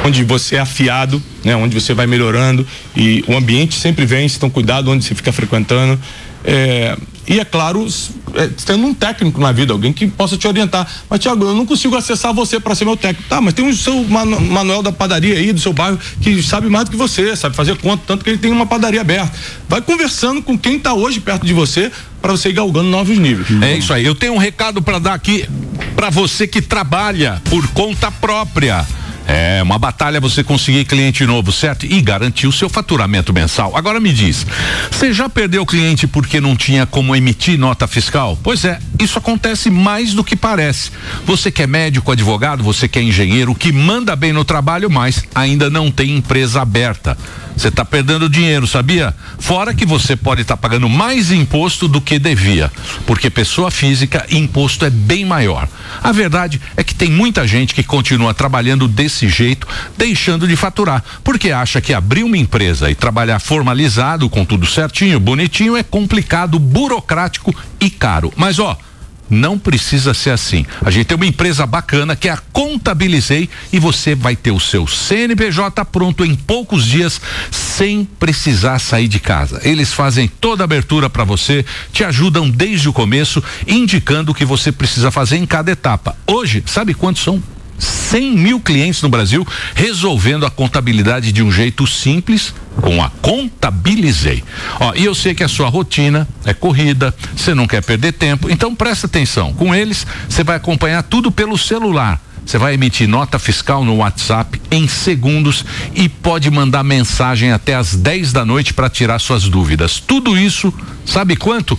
onde você é afiado, né? Onde você vai melhorando e o ambiente sempre vence, então cuidado onde você fica frequentando. E é claro, tendo um técnico na vida, alguém que possa te orientar. Mas, Thiago, eu não consigo acessar você para ser meu técnico. Tá, mas tem o seu Manuel da padaria aí, do seu bairro, que sabe mais do que você, sabe fazer conta, tanto que ele tem uma padaria aberta. Vai conversando com quem está hoje perto de você para você ir galgando novos níveis. É isso aí. Eu tenho um recado para dar aqui para você que trabalha por conta própria. É uma batalha você conseguir cliente novo, certo? E garantir o seu faturamento mensal. Agora me diz, você já perdeu cliente porque não tinha como emitir nota fiscal? Pois é, isso acontece mais do que parece. Você que é médico, advogado, você que é engenheiro, que manda bem no trabalho, mas ainda não tem empresa aberta. Você está perdendo dinheiro, sabia? Fora que você pode estar pagando mais imposto do que devia, porque pessoa física, imposto é bem maior. A verdade é que tem muita gente que continua trabalhando desse jeito, deixando de faturar, porque acha que abrir uma empresa e trabalhar formalizado, com tudo certinho, bonitinho, é complicado, burocrático e caro. Mas não precisa ser assim. A gente tem uma empresa bacana que é a Contabilizei e você vai ter o seu CNPJ pronto em poucos dias sem precisar sair de casa. Eles fazem toda a abertura para você, te ajudam desde o começo, indicando o que você precisa fazer em cada etapa. Hoje, sabe quantos são? 100 mil clientes no Brasil resolvendo a contabilidade de um jeito simples com a Contabilizei. E eu sei que a sua rotina é corrida, você não quer perder tempo, então presta atenção. Com eles, você vai acompanhar tudo pelo celular. Você vai emitir nota fiscal no WhatsApp em segundos e pode mandar mensagem até às 10 da noite para tirar suas dúvidas. Tudo isso, sabe quanto?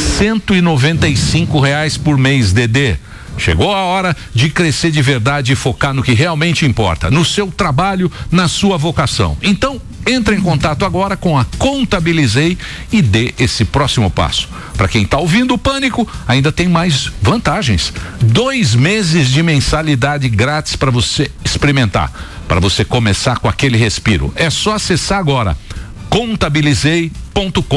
R$195 por mês, Dedê. Chegou a hora de crescer de verdade e focar no que realmente importa, no seu trabalho, na sua vocação. Então, entre em contato agora com a Contabilizei e dê esse próximo passo. Para quem está ouvindo o Pânico, ainda tem mais vantagens. 2 meses de mensalidade grátis para você experimentar, para você começar com aquele respiro. É só acessar agora contabilizei.com.br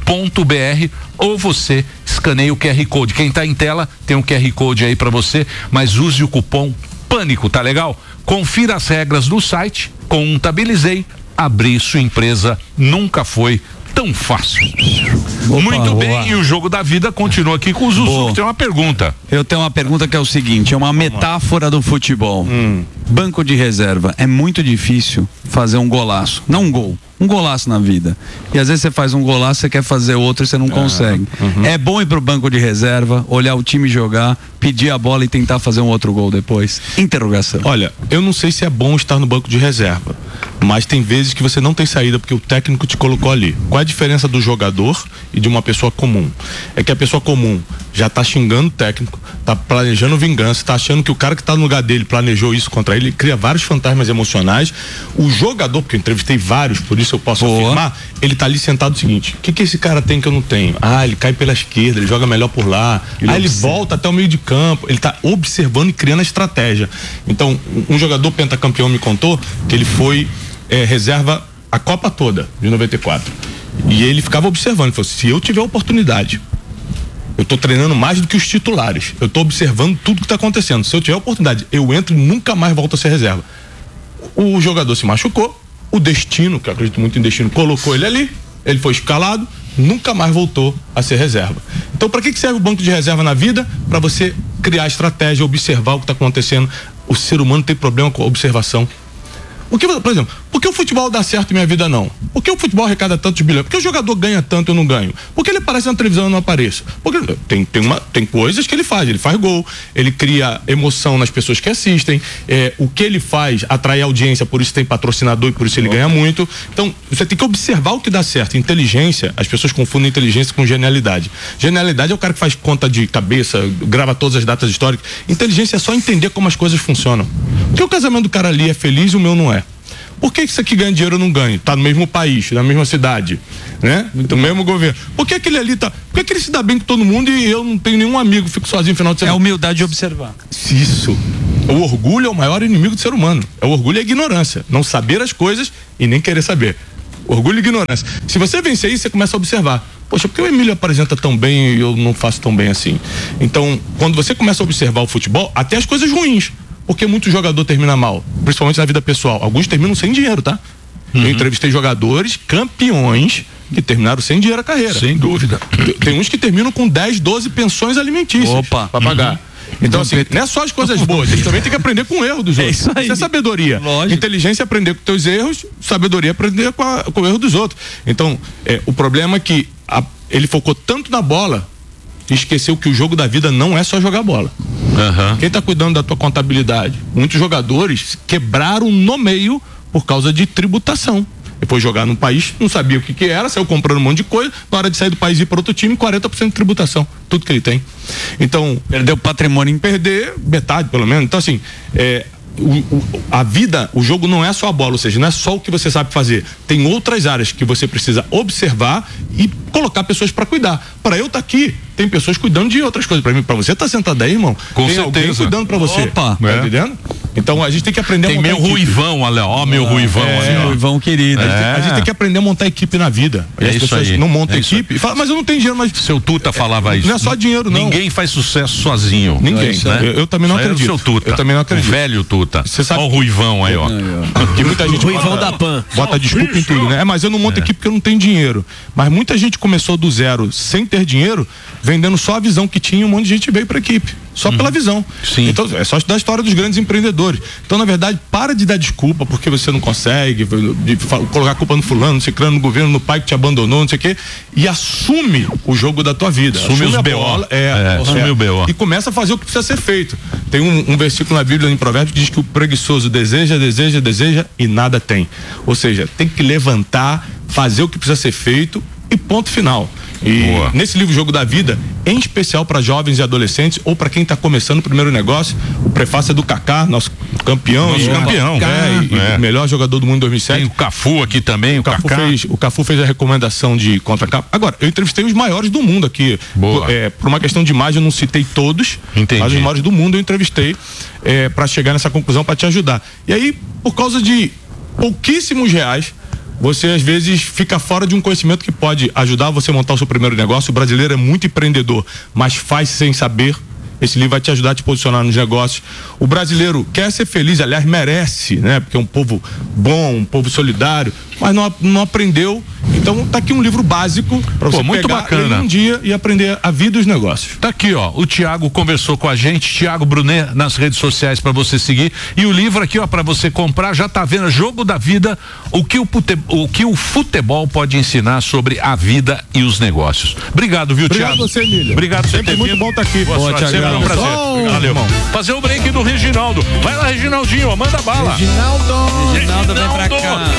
ou você escaneia o QR Code. Quem está em tela tem um QR Code aí para você, mas use o cupom PâNICO, tá legal? Confira as regras no site. Contabilizei. Abrir sua empresa nunca foi tão fácil. Muito bem, e o jogo da vida continua aqui com o Zuzu, que tem uma pergunta. Eu tenho uma pergunta que é o seguinte, é uma metáfora do futebol. Banco de reserva, é muito difícil fazer um golaço, não um gol, um golaço na vida. E às vezes você faz um golaço, você quer fazer outro e você não consegue. É bom ir pro banco de reserva, olhar o time jogar, pedir a bola e tentar fazer um outro gol depois? Interrogação. Olha, eu não sei se é bom estar no banco de reserva, mas tem vezes que você não tem saída porque o técnico te colocou ali. Qual é a diferença do jogador e de uma pessoa comum? É que a pessoa comum já tá xingando o técnico, tá planejando vingança, tá achando que o cara que tá no lugar dele planejou isso contra ele, cria vários fantasmas emocionais. O jogador, porque eu entrevistei vários, por isso eu posso afirmar, ele tá ali sentado o seguinte: o que esse cara tem que eu não tenho? Ele cai pela esquerda, ele joga melhor por lá, ele volta até o meio de campo, ele tá observando e criando a estratégia. Então, um jogador pentacampeão me contou que ele foi reserva a Copa toda de 94 e ele ficava observando, ele falou: se eu tiver oportunidade, eu tô treinando mais do que os titulares, eu tô observando tudo que tá acontecendo, se eu tiver oportunidade, eu entro e nunca mais volto a ser reserva. O jogador se machucou, o destino, que eu acredito muito em destino, colocou ele ali, ele foi escalado, nunca mais voltou a ser reserva. Então, para que serve o banco de reserva na vida? Para você criar estratégia, observar o que está acontecendo. O ser humano tem problema com a observação. Por exemplo, por que o futebol dá certo e minha vida não? Por que o futebol arrecada tantos bilhões? Por que o jogador ganha tanto e eu não ganho? Por que ele aparece na televisão e eu não apareço? Porque tem coisas que ele faz gol, ele cria emoção nas pessoas que assistem, o que ele faz atrai audiência, por isso tem patrocinador e por isso ele ganha muito. Então, você tem que observar o que dá certo. Inteligência, as pessoas confundem inteligência com genialidade. Genialidade é o cara que faz conta de cabeça, grava todas as datas históricas. Inteligência é só entender como as coisas funcionam. Por que o casamento do cara ali é feliz e o meu não é? Por que isso aqui ganha dinheiro e eu não ganho? Tá no mesmo país, na mesma cidade, né? No mesmo governo. Por que aquele ali tá... Por que ele se dá bem com todo mundo e eu não tenho nenhum amigo, fico sozinho no final de semana? É a humildade de observar. Isso. O orgulho é o maior inimigo do ser humano. O orgulho é a ignorância. Não saber as coisas e nem querer saber. Orgulho e ignorância. Se você vencer isso, você começa a observar. Poxa, por que o Emílio apresenta tão bem e eu não faço tão bem assim? Então, quando você começa a observar o futebol, até as coisas ruins. Por que muito jogador termina mal? Principalmente na vida pessoal. Alguns terminam sem dinheiro, tá? Eu entrevistei jogadores campeões que terminaram sem dinheiro a carreira. Sem dúvida. Tem uns que terminam com 10, 12 pensões alimentícias para pagar. Então, assim, não é só as coisas boas, a gente também tem que aprender com o erro dos outros. Isso é sabedoria. Lógico. Inteligência é aprender com teus erros, sabedoria é aprender com o erro dos outros. Então, o problema é que ele focou tanto na bola e esqueceu que o jogo da vida não é só jogar bola. Quem está cuidando da tua contabilidade? Muitos jogadores quebraram no meio por causa de tributação. Depois jogar num país, não sabia o que era, saiu comprando um monte de coisa, na hora de sair do país e ir para outro time, 40% de tributação, tudo que ele tem. Então, perdeu patrimônio. Perder metade, pelo menos. Então, assim, a vida, o jogo não é só a bola, ou seja, não é só o que você sabe fazer. Tem outras áreas que você precisa observar e colocar pessoas para cuidar. Para eu estar aqui, tem pessoas cuidando de outras coisas. Para mim, para você estar sentado aí, irmão, com tem certeza. Alguém cuidando para você. Opa. Tá entendendo? Então a gente tem que aprender a montar equipe. Tem meu Ruivão, olha, ó, meu Ruivão. Ruivão querido. A gente tem que aprender a montar equipe na vida. As pessoas não montam equipe e falam, mas eu não tenho dinheiro. Mas seu Tuta falava isso. Não é só dinheiro, não. Ninguém faz sucesso sozinho. Ninguém. Né? Eu também não acredito. Seu Tuta. Eu também não acredito. O velho Tuta. Você sabe. Ó o Ruivão aí, ó. Que muita gente Ruivão da Pan. Bota desculpa em tudo, né? Mas eu não monto equipe porque eu não tenho dinheiro. Mas muita gente começou do zero sem ter dinheiro, vendendo só a visão que tinha, um monte de gente veio pra equipe. Só pela visão. Sim. Então, é só estudar a história dos grandes empreendedores. Então, na verdade, para de dar desculpa porque você não consegue, de colocar a culpa no fulano, no ciclano, no governo, no pai que te abandonou, não sei o quê, e assume o jogo da tua vida. Assume os BO. Assume o BO. E começa a fazer o que precisa ser feito. Tem um versículo na Bíblia, em Provérbios, que diz que o preguiçoso deseja e nada tem. Ou seja, tem que levantar, fazer o que precisa ser feito e ponto final. E nesse livro Jogo da Vida, em especial para jovens e adolescentes ou para quem está começando o primeiro negócio, o prefácio é do Kaká, nosso campeão. O melhor jogador do mundo em 2007. Tem o Cafu aqui também, o Cafu fez a recomendação de contra-capa. Agora, eu entrevistei os maiores do mundo aqui. Por uma questão de imagem, eu não citei todos. Entendi. Mas os maiores do mundo eu entrevistei para chegar nessa conclusão, para te ajudar. E aí, por causa de pouquíssimos reais, você às vezes fica fora de um conhecimento que pode ajudar você a montar o seu primeiro negócio. O brasileiro é muito empreendedor, mas faz sem saber. Esse livro vai te ajudar a te posicionar nos negócios. O brasileiro quer ser feliz, aliás, merece, né? Porque é um povo bom, um povo solidário, mas não aprendeu. Então tá aqui um livro básico para você muito pegar bacana. um dia e aprender a vida e os negócios. Tá aqui, ó, o Thiago conversou com a gente, Thiago Brunet, nas redes sociais para você seguir, e o livro aqui, ó, para você comprar, já tá vendo, Jogo da Vida, o que o futebol pode ensinar sobre a vida e os negócios. Obrigado, viu, Thiago? Obrigado você, Emília. Obrigado por ter muito vindo. bom estar aqui. Boa sorte, sempre é um prazer. Valeu. Fazer o break do Reginaldo. Vai lá, Reginaldinho, ó, manda bala. Reginaldo.